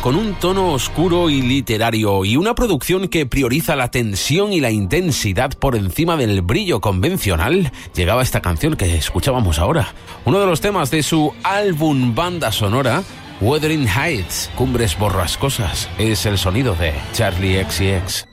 con un tono oscuro y literario y una producción que prioriza la tensión y la intensidad por encima del brillo convencional, llegaba esta canción que escuchábamos ahora. Uno de los temas de su álbum banda sonora, Wuthering Heights, Cumbres Borrascosas, es el sonido de Charli XCX.